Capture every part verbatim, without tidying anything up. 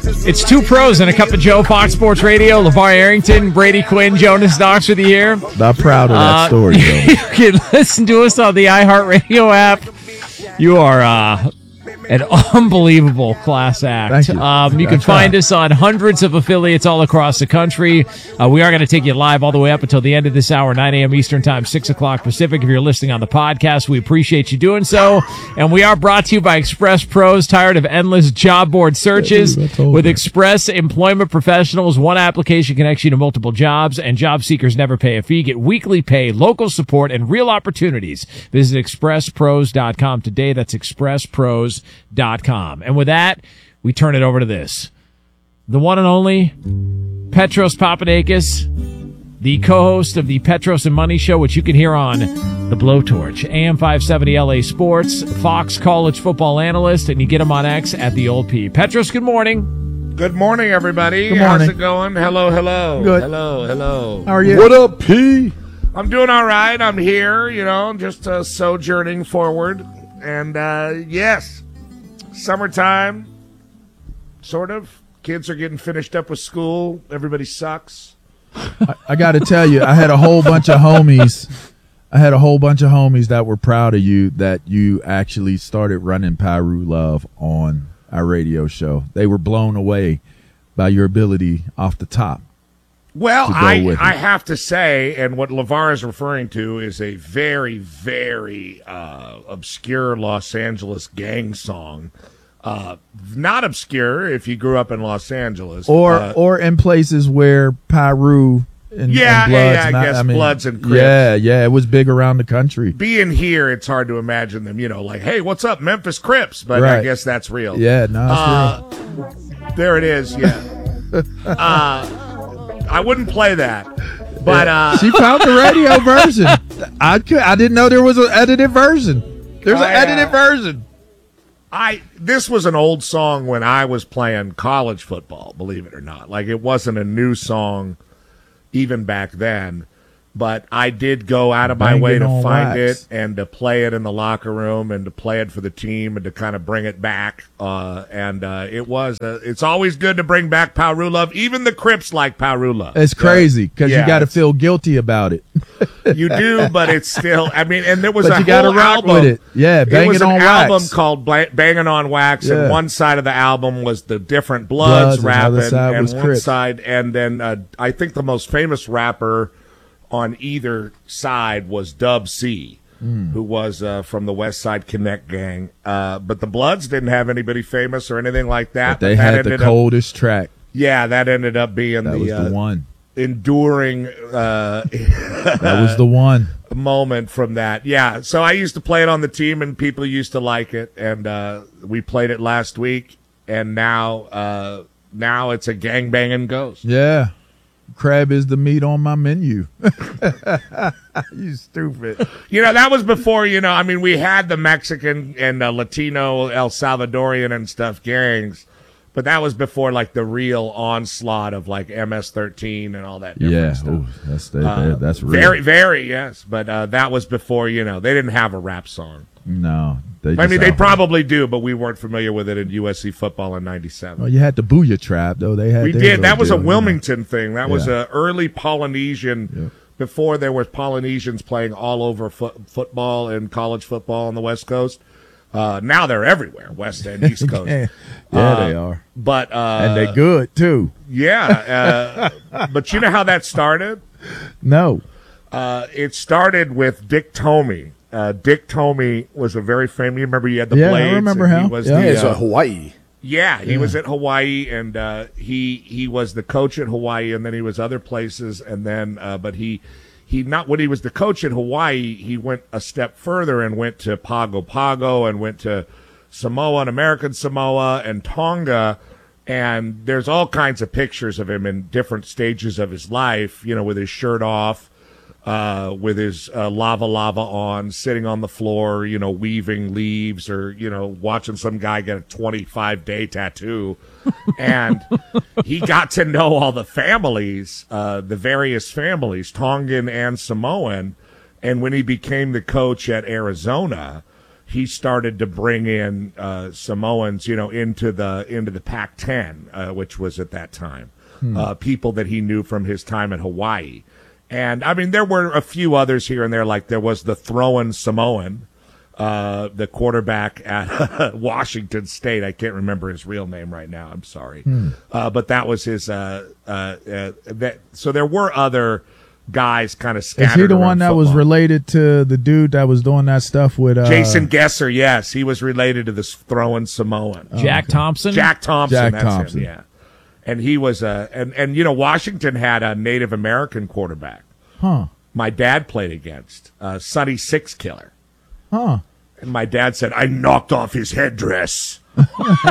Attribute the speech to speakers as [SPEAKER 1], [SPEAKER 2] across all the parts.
[SPEAKER 1] It's two pros and a cup of Joe, Fox Sports Radio. LeVar Arrington, Brady Quinn, Jonas Knox with you here.
[SPEAKER 2] Not proud of that uh, story, though.
[SPEAKER 1] You can listen to us on the iHeartRadio app. You are uh, an unbelievable class act.
[SPEAKER 2] Thank you.
[SPEAKER 1] Um, you can find us on hundreds of affiliates all across the country. Uh, we are going to take you live all the way up until the end of this hour, nine a.m. Eastern Time, six o'clock Pacific. If you're listening on the podcast, we appreciate you doing so. And we are brought to you by Express Pros. Tired of endless job board searches? With Express Employment Professionals, one application connects you to multiple jobs, and job seekers never pay a fee. Get weekly pay, local support, and real opportunities. Visit express pros dot com today. That's express pros dot com. And with that, we turn it over to this. The one and only Petros Papadakis, the co-host of the Petros and Money Show, which you can hear on The Blowtorch, A M five seventy L A Sports, Fox college football analyst, and you get him on X at the Old P. Petros, good morning.
[SPEAKER 3] Good morning, everybody.
[SPEAKER 2] Good morning.
[SPEAKER 3] How's it going? Hello, hello.
[SPEAKER 2] Good.
[SPEAKER 3] Hello, hello.
[SPEAKER 2] How are you?
[SPEAKER 4] What up, P?
[SPEAKER 3] I'm doing all right. I'm here, you know, just uh, sojourning forward. And, uh, yes, summertime, sort of. Kids are getting finished up with school. Everybody sucks.
[SPEAKER 2] I, I got to tell you, I had a whole bunch of homies. I had a whole bunch of homies that were proud of you that you actually started running Pyru Love on our radio show. They were blown away by your ability off the top.
[SPEAKER 3] Well,
[SPEAKER 2] to go
[SPEAKER 3] I
[SPEAKER 2] with
[SPEAKER 3] I
[SPEAKER 2] it.
[SPEAKER 3] have to say, and what LeVar is referring to is a very, very uh, obscure Los Angeles gang song. Uh, not obscure if you grew up in Los Angeles.
[SPEAKER 2] Or
[SPEAKER 3] uh,
[SPEAKER 2] or in places where Pyru and,
[SPEAKER 3] Yeah,
[SPEAKER 2] and Bloods.
[SPEAKER 3] yeah, I
[SPEAKER 2] not-
[SPEAKER 3] guess
[SPEAKER 2] mean,
[SPEAKER 3] Bloods and Crips.
[SPEAKER 2] Yeah, yeah, it was big around the country.
[SPEAKER 3] being here, it's hard to imagine them, you know, like, hey, what's up, Memphis Crips? But I
[SPEAKER 2] Right.
[SPEAKER 3] guess that's real.
[SPEAKER 2] Yeah, no, it's
[SPEAKER 3] Uh, There it is, yeah. uh, I wouldn't play that. But uh,
[SPEAKER 2] She found the radio version. I could, I didn't know there was an edited version. There's an
[SPEAKER 3] Oh, yeah.
[SPEAKER 2] edited version.
[SPEAKER 3] I this was an old song when I was playing college football, believe it or not. Like, it wasn't a new song even back then. But I did go out of my way
[SPEAKER 2] Banging
[SPEAKER 3] to
[SPEAKER 2] on
[SPEAKER 3] find
[SPEAKER 2] wax.
[SPEAKER 3] it and to play it in the locker room and to play it for the team and to kind of bring it back. Uh, and uh, it was uh, it's always good to bring back Pyru Love. Even the Crips like Pyru Love.
[SPEAKER 2] It's crazy because
[SPEAKER 3] yeah,
[SPEAKER 2] you got to
[SPEAKER 3] it's-
[SPEAKER 2] feel guilty about it.
[SPEAKER 3] You do, but it's still. I mean, and there was
[SPEAKER 2] But
[SPEAKER 3] a
[SPEAKER 2] you gotta
[SPEAKER 3] whole
[SPEAKER 2] rock
[SPEAKER 3] album
[SPEAKER 2] with it. Yeah,
[SPEAKER 3] it
[SPEAKER 2] Banging
[SPEAKER 3] was
[SPEAKER 2] on
[SPEAKER 3] an
[SPEAKER 2] Wax.
[SPEAKER 3] album called Bla- "Banging on Wax,"
[SPEAKER 2] Yeah.
[SPEAKER 3] and one side of the album was the different Bloods,
[SPEAKER 2] Bloods, and the other
[SPEAKER 3] rapping,
[SPEAKER 2] side
[SPEAKER 3] and
[SPEAKER 2] was
[SPEAKER 3] one
[SPEAKER 2] Crips.
[SPEAKER 3] side, and then uh, I think the most famous rapper on either side was Dub C,
[SPEAKER 2] Hmm.
[SPEAKER 3] who was uh, from the West Side Connect gang. Uh, but the Bloods didn't have anybody famous or anything like that.
[SPEAKER 2] But they
[SPEAKER 3] that
[SPEAKER 2] had the
[SPEAKER 3] ended up-
[SPEAKER 2] coldest track.
[SPEAKER 3] yeah, that ended up being
[SPEAKER 2] That
[SPEAKER 3] the,
[SPEAKER 2] was
[SPEAKER 3] uh,
[SPEAKER 2] the one.
[SPEAKER 3] enduring uh,
[SPEAKER 2] That was the one.
[SPEAKER 3] moment from that. Yeah, so I used to play it on the team, and people used to like it, and uh, we played it last week, and now uh, now it's a gangbanging ghost.
[SPEAKER 2] Yeah. Crab is the meat on my menu. You stupid.
[SPEAKER 3] You know, that was before, you know, I mean, we had the Mexican and uh, Latino, El Salvadorian and stuff gangs, but that was before, like, the real onslaught of, like, M S thirteen and all that different
[SPEAKER 2] Yeah,
[SPEAKER 3] stuff.
[SPEAKER 2] ooh, that's the,
[SPEAKER 3] Uh,
[SPEAKER 2] that's real.
[SPEAKER 3] Very, very, yes. But uh, that was before, you know, they didn't have a rap song.
[SPEAKER 2] No, they
[SPEAKER 3] I
[SPEAKER 2] just
[SPEAKER 3] mean, they
[SPEAKER 2] out-
[SPEAKER 3] probably do, but we weren't familiar with it in U S C football in ninety-seven.
[SPEAKER 2] Well, you had the Booyah Trap though. They had
[SPEAKER 3] We
[SPEAKER 2] their
[SPEAKER 3] did.
[SPEAKER 2] little
[SPEAKER 3] That was a
[SPEAKER 2] deal, you know.
[SPEAKER 3] Wilmington thing. That was
[SPEAKER 2] Yeah.
[SPEAKER 3] a early Polynesian.
[SPEAKER 2] Yeah.
[SPEAKER 3] Before there were Polynesians playing all over fo- football and college football on the West Coast. Uh, now they're everywhere, West and East Coast.
[SPEAKER 2] yeah, yeah
[SPEAKER 3] Uh,
[SPEAKER 2] they are,
[SPEAKER 3] But uh,
[SPEAKER 2] and they good too.
[SPEAKER 3] yeah. Uh, but you know how that started?
[SPEAKER 2] No,
[SPEAKER 3] Uh, it started with Dick Tomey. Uh, Dick Tomey was a very famous. You remember he had the
[SPEAKER 2] Yeah, I
[SPEAKER 3] blades.
[SPEAKER 2] remember
[SPEAKER 3] and
[SPEAKER 2] him.
[SPEAKER 3] He was
[SPEAKER 2] Yeah.
[SPEAKER 3] the,
[SPEAKER 4] It's
[SPEAKER 3] uh,
[SPEAKER 4] uh, Hawaii.
[SPEAKER 3] Yeah, he
[SPEAKER 2] Yeah.
[SPEAKER 3] was at Hawaii, and uh, he he was the coach at Hawaii, and then he was other places, and then uh, but he he not when he was the coach at Hawaii, he went a step further and went to Pago Pago and went to Samoa and American Samoa and Tonga, and there's all kinds of pictures of him in different stages of his life, you know, with his shirt off. Uh, with his uh, lava lava on, sitting on the floor, you know, weaving leaves, or you know, watching some guy get a twenty-five day tattoo, and he got to know all the families, uh, the various families, Tongan and Samoan, and when he became the coach at Arizona, he started to bring in uh, Samoans, you know, into the into the Pac ten, uh, which was at that time hmm. uh, people that he knew from his time in Hawaii. And I mean, there were a few others here and there, like there was the throwing Samoan, uh, the quarterback at Washington State. I can't remember his real name right now. I'm sorry, hmm. uh, but that was his. Uh, uh, uh, that so there were other guys kind of scattered.
[SPEAKER 2] Is he the one that
[SPEAKER 3] football.
[SPEAKER 2] was related to the dude that was doing that stuff with uh,
[SPEAKER 3] Jason Gesser? Yes, he was related to this throwing Samoan.
[SPEAKER 1] Oh, Jack okay. Thompson.
[SPEAKER 3] Jack Thompson.
[SPEAKER 2] Jack
[SPEAKER 3] that's
[SPEAKER 2] Thompson.
[SPEAKER 3] Him, yeah. And he was a and and you know Washington had a Native American quarterback.
[SPEAKER 2] Huh.
[SPEAKER 3] My dad played against uh, Sonny Six Killer.
[SPEAKER 2] Huh.
[SPEAKER 3] And my dad said I knocked off his headdress. I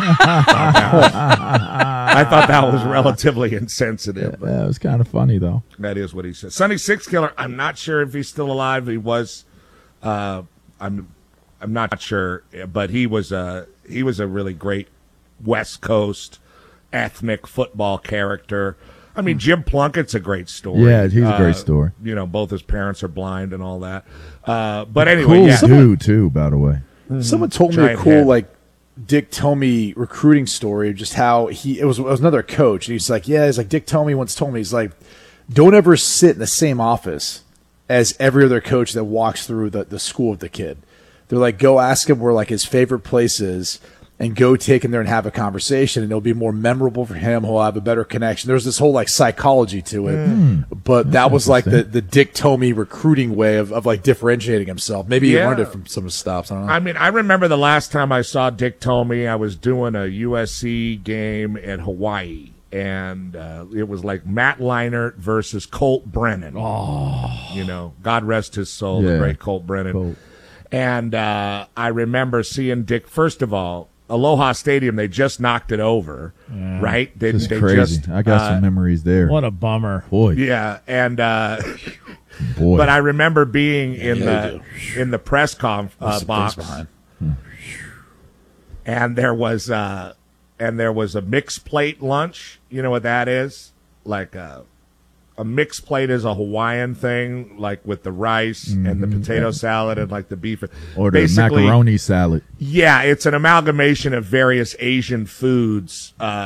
[SPEAKER 3] thought that was relatively insensitive.
[SPEAKER 2] Yeah, that was kind of funny though.
[SPEAKER 3] That is what he said. Sonny Six Killer. I'm not sure if he's still alive. He was. Uh, I'm. I'm not sure, but he was a he was a really great West Coast ethnic football character. I mean, Jim Plunkett's a great story.
[SPEAKER 2] Yeah, he's a great
[SPEAKER 3] uh,
[SPEAKER 2] story.
[SPEAKER 3] You know, both his parents are blind and all that. Uh, but anyway,
[SPEAKER 2] cool
[SPEAKER 3] yeah.
[SPEAKER 2] dude too, by the way.
[SPEAKER 4] Mm-hmm. Someone told me
[SPEAKER 3] Giant
[SPEAKER 4] a cool
[SPEAKER 3] head.
[SPEAKER 4] like Dick Tomey recruiting story, just how he it was, it was another coach, and he's like, yeah, he's like Dick Tomey once told me, he's like, don't ever sit in the same office as every other coach that walks through the, the school with the kid. They're like, go ask him where like his favorite place is, and go take him there and have a conversation, and it'll be more memorable for him. He'll have a better connection. There's this whole like psychology to it, mm. but That's that was like the, the Dick Tomey recruiting way of, of like differentiating himself. Maybe
[SPEAKER 3] Yeah.
[SPEAKER 4] he learned it from some of his stops. I don't know.
[SPEAKER 3] I mean, I remember the last time I saw Dick Tomey, I was doing a U S C game in Hawaii, and uh, it was like Matt Leinart versus Colt Brennan.
[SPEAKER 1] Oh,
[SPEAKER 3] You know, God rest his soul,
[SPEAKER 2] Yeah.
[SPEAKER 3] the great Colt Brennan.
[SPEAKER 2] Colt.
[SPEAKER 3] And uh, I remember seeing Dick, first of all, Aloha Stadium, they just knocked it over,
[SPEAKER 1] Yeah.
[SPEAKER 3] right? They,
[SPEAKER 2] It's
[SPEAKER 3] they
[SPEAKER 2] crazy.
[SPEAKER 3] just,
[SPEAKER 2] I got
[SPEAKER 3] uh,
[SPEAKER 2] some memories there.
[SPEAKER 1] what a bummer.
[SPEAKER 2] Boy,
[SPEAKER 3] Yeah, and uh,
[SPEAKER 2] boy.
[SPEAKER 3] but I remember being in
[SPEAKER 4] Yeah,
[SPEAKER 3] the in the press conf uh,
[SPEAKER 4] Some
[SPEAKER 3] box,
[SPEAKER 4] things behind.
[SPEAKER 3] and there was uh, and there was a mixed plate lunch. You know what that is? Like a a mixed plate is a Hawaiian thing, like with the rice and the potato salad and like the beef.
[SPEAKER 2] or the
[SPEAKER 3] Basically,
[SPEAKER 2] macaroni salad.
[SPEAKER 3] Yeah, it's an amalgamation of various Asian foods. Uh,